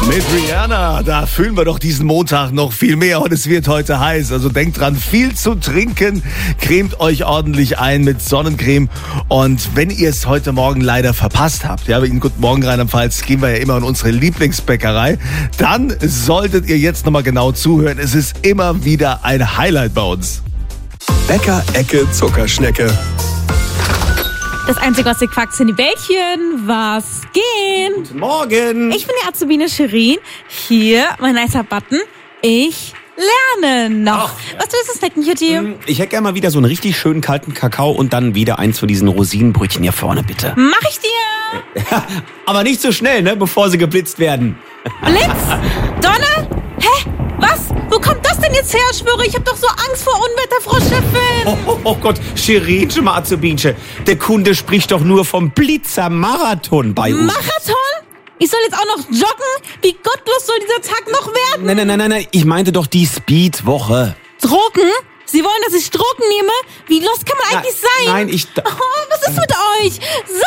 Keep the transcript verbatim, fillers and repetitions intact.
Mit Rihanna, da fühlen wir doch diesen Montag noch viel mehr und es wird heute heiß. Also denkt dran, viel zu trinken, cremt euch ordentlich ein mit Sonnencreme. Und wenn ihr es heute Morgen leider verpasst habt, ja, in Guten Morgen Rheinland-Pfalz gehen wir ja immer in unsere Lieblingsbäckerei, dann solltet ihr jetzt nochmal genau zuhören. Es ist immer wieder ein Highlight bei uns. Bäcker-Ecke Zuckerschnecke. Das Einzige, was ihr quackt, sind die Bällchen. Was gehen? Guten Morgen. Ich bin die Azubine Shirin. Hier, mein nicer Button. Ich lerne noch. Ach. Was willst du snacken, Cutie? Ich hätte gerne mal wieder so einen richtig schönen kalten Kakao und dann wieder eins von diesen Rosinenbrötchen hier vorne, bitte. Mach ich dir. Aber nicht so schnell, ne, bevor sie geblitzt werden. Blitz? Donner? Hä? Was? Wo kommt das denn jetzt her, schwöre? Ich hab doch so Angst vor Unwetter, Frau Chefin. Oh, oh, oh Gott, Shirinchen, mal Azubinchen. Der Kunde spricht doch nur vom Blitzermarathon bei uns. Marathon? Ich soll jetzt auch noch joggen? Wie gottlos soll dieser Tag noch werden? Nein, nein, nein, nein, nein, ich meinte doch die Speed-Woche. Drogen? Sie wollen, dass ich Drogen nehme? Wie los kann man eigentlich sein? Nein, ich... Oh, was ist mit euch? So